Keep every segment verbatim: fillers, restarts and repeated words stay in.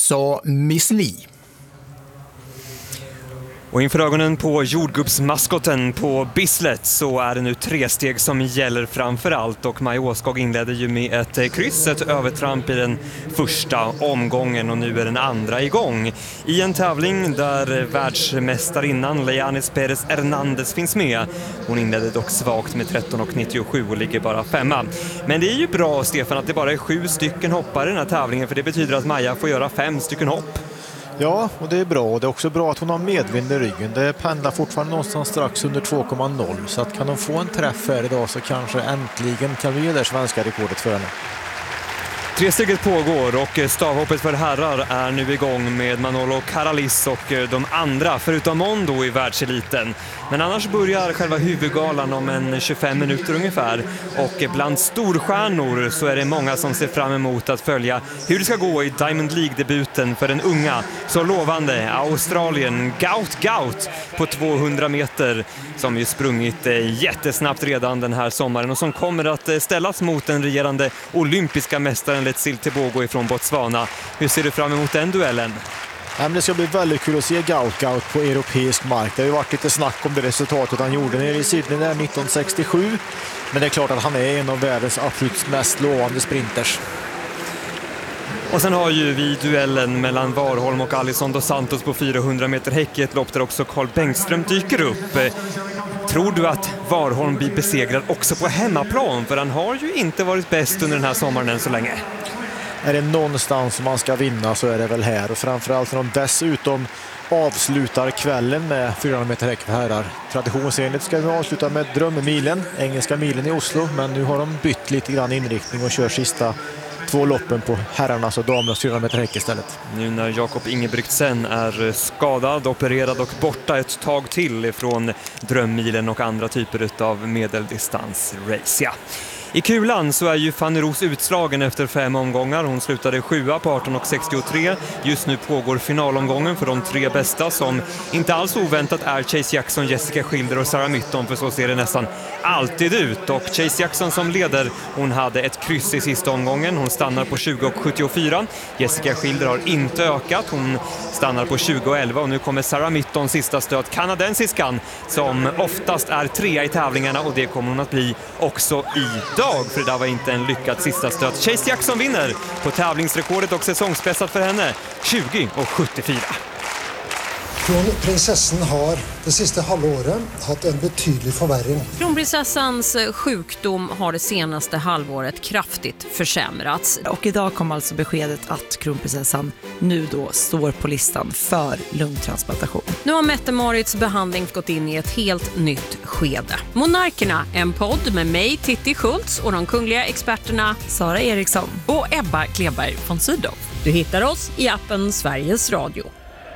sa Miss Li. Och inför ögonen på jordgubbsmaskotten på Bislett så är det nu tre steg som gäller framför allt, och Maja Åskog inledde ju med ett kryss, ett övertramp i den första omgången, och nu är den andra igång i en tävling där världsmästarinnan Leanis Perez Hernandez finns med. Hon inledde dock svagt med tretton och nittiosju och ligger bara femma. Men det är ju bra, Stefan, att det bara är sju stycken hoppare i den här tävlingen, för det betyder att Maja får göra fem stycken hopp. Ja, och det är bra. Och det är också bra att hon har medvind i ryggen. Det pendlar fortfarande någonstans strax under två komma noll. Så att kan hon få en träff här idag så kanske äntligen kan vi ge det svenska rekordet för henne. Tresteget pågår och stavhoppet för herrar är nu igång med Manolo Caralis och de andra förutom Mondo i världseliten. Men annars börjar själva huvudgalan om en tjugofem minuter ungefär, och bland storstjärnor så är det många som ser fram emot att följa hur det ska gå i Diamond League-debuten för den unga, så lovande Australien Gaut Gaut på tvåhundra meter, som ju sprungit jättesnabbt redan den här sommaren och som kommer att ställas mot den regerande olympiska mästaren Letsil Tebogo ifrån Botswana. Hur ser du fram emot den duellen? Det ska bli väldigt kul att se Gaut Gaut på europeisk mark. Det har ju varit lite snack om det resultatet han gjorde nere i Sydney där nitton sextiosju. Men det är klart att han är en av världens absolut mest lovande sprinters. Och sen har ju vi duellen mellan Warholm och Alisson dos Santos på fyrahundra meter häck, ett lopp där också Carl Bengström dyker upp. Tror du att Warholm blir besegrad också på hemmaplan? För han har ju inte varit bäst under den här sommaren än så länge. Är det någonstans som man ska vinna så är det väl här. Och framförallt när de dessutom avslutar kvällen med fyrahundra meter häck för herrar. Traditionsenligt ska vi avsluta med drömmilen, engelska milen i Oslo. Men nu har de bytt lite grann inriktning och kör sista två loppen på herrarnas och damernas fyrahundra meter häck istället. Nu när Jakob Ingebrigtsen är skadad, opererad och borta ett tag till från drömmilen och andra typer av medeldistansrace. Ja. I kulan så är ju Fanny Roos utslagen efter fem omgångar. Hon slutade sjua på arton och sextiotre. Just nu pågår finalomgången för de tre bästa, som inte alls oväntat är Chase Jackson, Jessica Schilder och Sarah Mytton, för så ser det nästan alltid ut. Och Chase Jackson som leder, hon hade ett kryss i sista omgången. Hon stannar på tjugo och sjuttiofyra. Jessica Schilder har inte ökat. Hon stannar på tjugo och elva, och nu kommer Sarah Mytton sista stöt, kanadensiskan, som oftast är trea i tävlingarna, och det kommer hon att bli också idag. För det där var inte en lyckad sista stöt. Chase Jackson vinner på tävlingsrekordet och säsongsbästat för henne, tjugo och sjuttiofyra. Kronprinsessan har det sista halvåret haft en betydlig förvärring. Kronprinsessans sjukdom har det senaste halvåret kraftigt försämrats. Och idag kom alltså beskedet att kronprinsessan nu då står på listan för lungtransplantation. Nu har Mette-Marits behandling gått in i ett helt nytt skede. Monarkerna, en podd med mig, Titti Schultz, och de kungliga experterna Sara Eriksson och Ebba Kleberg von Sydow. Du hittar oss i appen Sveriges Radio.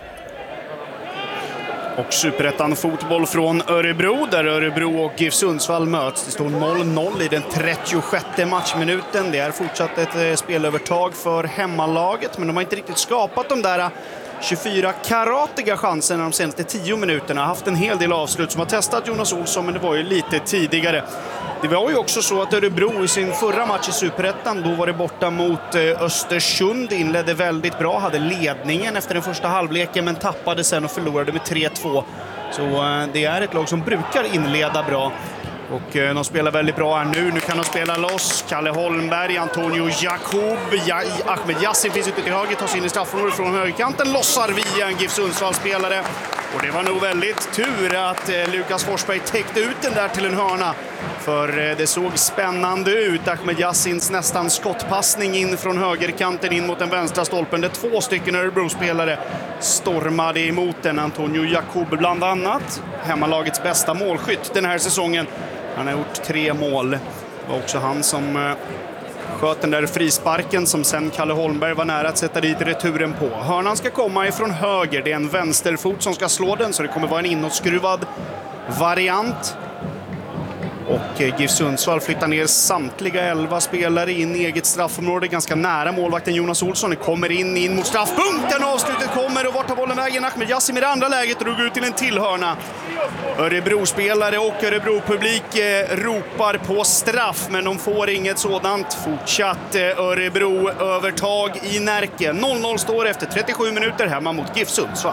Och Superettan fotboll från Örebro, där Örebro och GIF Sundsvall möts. Det står noll noll i den trettiosjätte matchminuten. Det är fortsatt ett spelövertag för hemmalaget, men de har inte riktigt skapat de där tjugofyra karatiga chanserna de senaste tio minuterna. Haft en hel del avslut som har testat Jonas Olsson, men det var ju lite tidigare. Det var ju också så att Örebro i sin förra match i Superettan, då var det borta mot Östersund, inledde väldigt bra, hade ledningen efter den första halvleken, men tappade sen och förlorade med tre två. Så det är ett lag som brukar inleda bra. Och de spelar väldigt bra här nu. Nu kan de spela loss. Kalle Holmberg, Antonio Jakob, ja, Ahmed Yassin finns ute till höger, tar sig in i straffområdet från högerkanten, lossar via en GIF Sundsvall-spelare. Och det var nog väldigt tur att eh, Lukas Forsberg täckte ut den där till en hörna. För eh, det såg spännande ut. Ahmed Yassins nästan skottpassning in från högerkanten in mot den vänstra stolpen. Det två stycken Örebro-spelare stormade emot den. Antonio Jakob bland annat, hemmalagets bästa målskytt den här säsongen. Han har gjort tre mål. Det var också han som eh, sköt den där frisparken som sen Kalle Holmberg var nära att sätta dit returen på. Hörnan ska komma ifrån höger. Det är en vänsterfot som ska slå den, så det kommer vara en inåtskruvad variant. Och GIF Sundsvall flyttar ner samtliga elva spelare in i eget straffområde, ganska nära målvakten Jonas Olsson. Det kommer in, in mot straffpunkten, avslutet kommer och vart tar bollen vägen? Ahmed Yassim i det andra läget drog ut till en tillhörna. Örebro-spelare och Örebro-publik eh, ropar på straff, men de får inget sådant. Fortsatt eh, Örebro-övertag i Närke. noll noll står efter trettiosju minuter hemma mot GIF Sundsvall.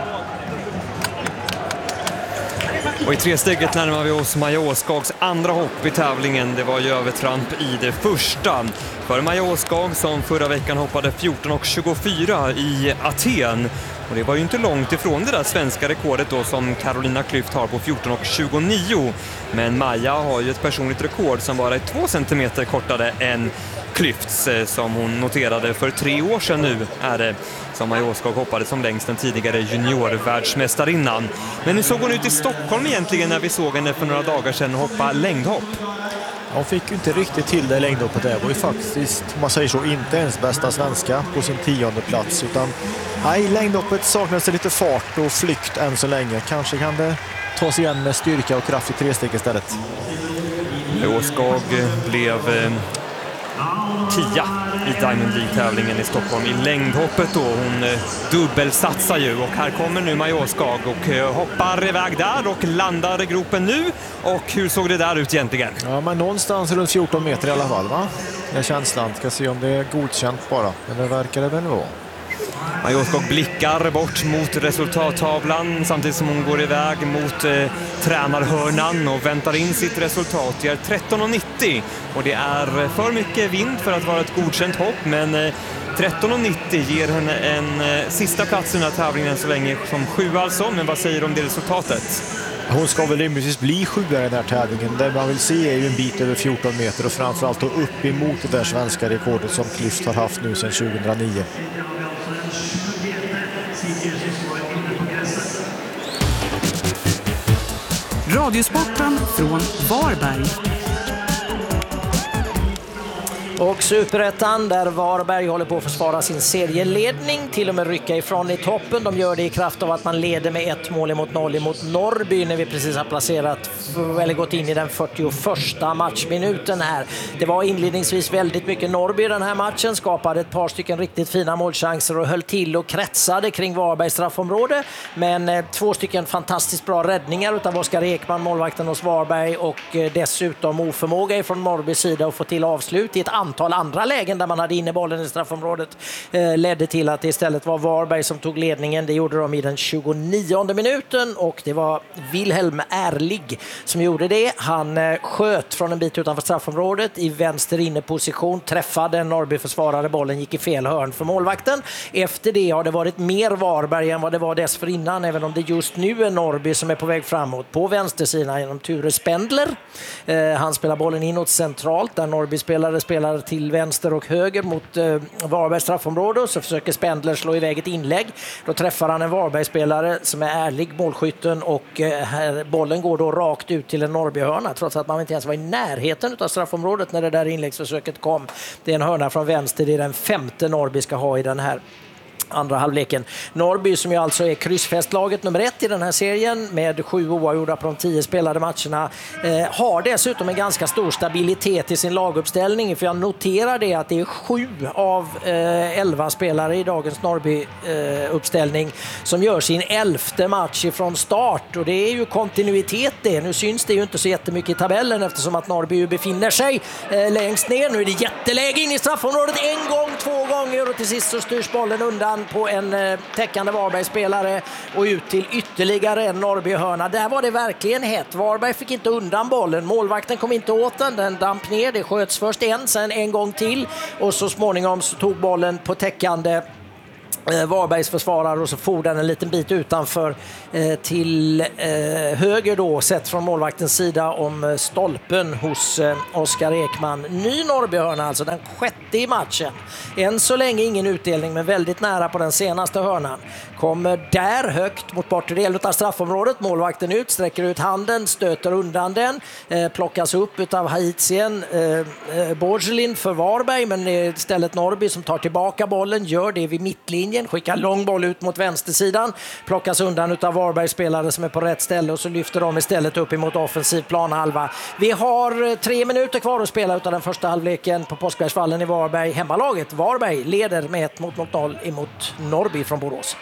Och i tresteget närmar vi oss Maja Åskags andra hopp i tävlingen. Det var ju övertramp i det första. För Maja Åskag som förra veckan hoppade fjorton och tjugofyra i Aten. Och det var ju inte långt ifrån det där svenska rekordet då som Carolina Klüft har på fjorton och tjugonio. Men Maja har ju ett personligt rekord som bara är två centimeter kortare än Klüfts, som hon noterade för tre år sedan nu är det som Maja Åskag hoppade som längst den tidigare juniorvärldsmästarinnan. Men nu såg hon ut i Stockholm egentligen när vi såg henne för några dagar sedan hoppa längdhopp. Hon fick ju inte riktigt till det längdhoppet. Det var ju faktiskt, om man säger så, inte ens bästa svenska på sin tionde plats. Utan nej, längdhoppet saknades lite fart och flykt än så länge. Kanske kan det tas igen med styrka och kraft i tresteg istället. Åskag blev eh, tia i Diamond League-tävlingen i Stockholm i längdhoppet då. Hon eh, dubbelsatsar ju och här kommer nu Maja Åskag och eh, hoppar iväg där och landar i gropen nu. Och hur såg det där ut egentligen? Ja, men någonstans runt fjorton meter i alla fall, va? Det är känslan. Ska se om det är godkänt bara. Men det verkar det väl vara. Maja Åskag blickar bort mot resultattavlan samtidigt som hon går iväg mot eh, tränarhörnan och väntar in sitt resultat. Det är tretton och nittio och det är för mycket vind för att vara ett godkänt hopp, men eh, tretton och nittio ger henne en eh, sista plats i den här tävlingen så länge som sju alltså. Men vad säger du om det resultatet? Hon ska väl rimligtvis bli sjua i den här tävlingen. Det man vill se är ju en bit över fjorton meter och framförallt upp emot det där svenska rekordet som Klüft har haft nu sedan tjugohundranio. Radiosporten från Varberg. Och Superettan där Varberg håller på att försvara sin serieledning, till och med rycka ifrån i toppen. De gör det i kraft av att man leder med ett mål mot noll emot Norrby när vi precis har placerat eller gått in i den fyrtioförsta matchminuten här. Det var inledningsvis väldigt mycket Norrby i den här matchen, skapade ett par stycken riktigt fina målchanser och höll till och kretsade kring Varbergs straffområde. Men eh, två stycken fantastiskt bra räddningar utav Oskar Ekman, målvakten hos Varberg, och eh, dessutom oförmåga från Norrbys sida att få till avslut i ett antal andra lägen där man hade inne bollen i straffområdet eh, ledde till att det istället var Varberg som tog ledningen. Det gjorde de i den tjugonionde minuten och det var Wilhelm Ärlig som gjorde det. Han eh, sköt från en bit utanför straffområdet i vänster inneposition, träffade en Norrby-försvarare, bollen gick i fel hörn för målvakten. Efter det har det varit mer Varberg än vad det var dessförinnan, även om det just nu är Norrby som är på väg framåt. På vänstersidan genom Ture Spendler. Eh, han spelar bollen inåt centralt där Norrby-spelare spelar till vänster och höger mot eh, Varbergs straffområde, och så försöker Spendler slå iväg ett inlägg. Då träffar han en Varbergsspelare som är ärlig, målskytten, och eh, här, bollen går då rakt ut till en Norrbyhörna trots att man inte ens var i närheten av straffområdet när det där inläggsförsöket kom. Det är en hörna från vänster, det är den femte Norrby ska ha i den här andra halvleken. Norrby, som ju alltså är kryssfästlaget nummer ett i den här serien med sju oavgjorda på de tio spelade matcherna, eh, har dessutom en ganska stor stabilitet i sin laguppställning, för jag noterar det att det är sju av eh, elva spelare i dagens Norrby eh, uppställning som gör sin elfte match ifrån start, och det är ju kontinuitet det. Nu syns det ju inte så jättemycket i tabellen eftersom att Norrby ju befinner sig eh, längst ner. Nu är det jätteläge in i straffområdet en gång, två gånger, och till sist så styrs bollen undan på en eh, täckande Varberg-spelare och ut till ytterligare en Norrby-hörna. Där var det verkligen hett. Varberg fick inte undan bollen. Målvakten kom inte åt den. Den damp ner. Det sköts först en, sen en gång till. Och så småningom så tog bollen på täckande eh, Varbergs försvarare och så for den en liten bit utanför eh, till eh, höger då, sett från målvaktens sida om eh, stolpen hos eh, Oskar Ekman. Ny Norrbyhörna, alltså den sjätte i matchen. Än så länge ingen utdelning, men väldigt nära på den senaste hörnan. Kommer där högt mot bortre del av straffområdet. Målvakten ut, sträcker ut handen, stöter undan den. Eh, plockas upp utav Haitien eh, eh, Borgelin för Varberg, men istället Norrby som tar tillbaka bollen, gör det vid mittlinjen. linjen, skickar lång boll ut mot vänstersidan, plockas undan av Varbergs spelare som är på rätt ställe och så lyfter de istället upp emot offensiv planhalva. Vi har tre minuter kvar att spela utav den första halvleken på Påskbergsvallen i Varberg. Hemmalaget Varberg leder med ett mot noll emot Norrby från Borås.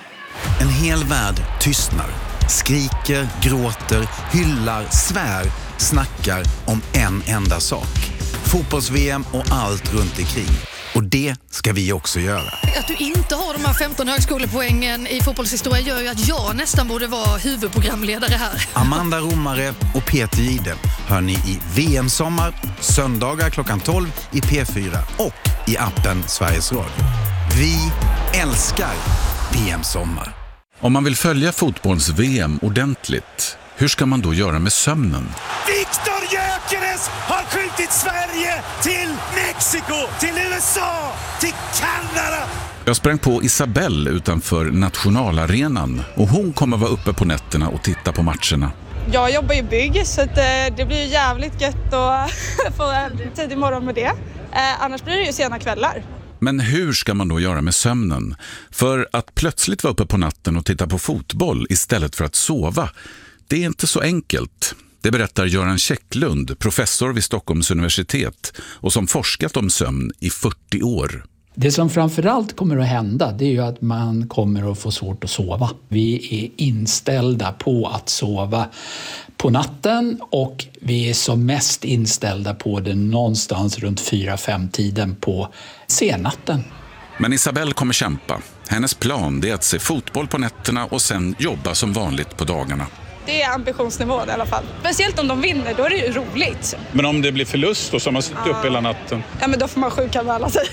En hel värld tystnar, skriker, gråter, hyllar, svär, snackar om en enda sak. Fotbolls-V M och allt runt omkring. Och det ska vi också göra. Att du inte har de här femton högskolepoängen i fotbollshistoria gör ju att jag nästan borde vara huvudprogramledare här. Amanda Romare och Peter Gide hör ni i V M-sommar, söndagar klockan tolv i P fyra och i appen Sveriges Radio. Vi älskar V M-sommar. Om man vill följa fotbolls-V M ordentligt, hur ska man då göra med sömnen? Viktor Gyökeres har skjutit Sverige till Mexiko, till U S A, till Kanada. Jag sprang på Isabelle utanför nationalarenan och hon kommer vara uppe på nätterna och titta på matcherna. Jag jobbar i bygg så att det blir jävligt gött att få en tidig morgon med det. Annars blir det ju sena kvällar. Men hur ska man då göra med sömnen? För att plötsligt vara uppe på natten och titta på fotboll istället för att sova, det är inte så enkelt. Det berättar Göran Käcklund, professor vid Stockholms universitet och som forskat om sömn i fyrtio år. Det som framförallt kommer att hända, det är ju att man kommer att få svårt att sova. Vi är inställda på att sova på natten och vi är som mest inställda på det någonstans runt fyra fem tiden på senatten. Men Isabelle kommer kämpa. Hennes plan är att se fotboll på nätterna och sen jobba som vanligt på dagarna. Det är ambitionsnivån i alla fall. Speciellt om de vinner, då är det ju roligt. Men om det blir förlust och så har man suttit upp hela natten? Ja, men då får man sjukanmäla sig.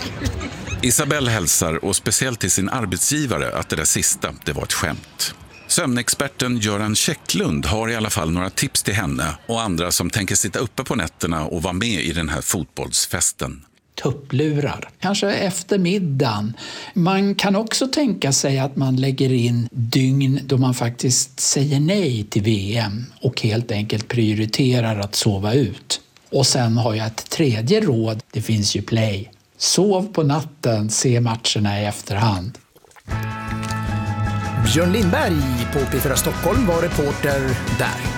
Isabelle hälsar och speciellt till sin arbetsgivare att det där sista, det var ett skämt. Sömnexperten Göran Käcklund har i alla fall några tips till henne och andra som tänker sitta uppe på nätterna och vara med i den här fotbollsfesten. Tupplurar, kanske efter middagen. Man kan också tänka sig att man lägger in dygn då man faktiskt säger nej till V M och helt enkelt prioriterar att sova ut. Och sen har jag ett tredje råd, det finns ju play. Sov på natten, se matcherna i efterhand. Björn Lindberg på P fyra Stockholm var reporter där.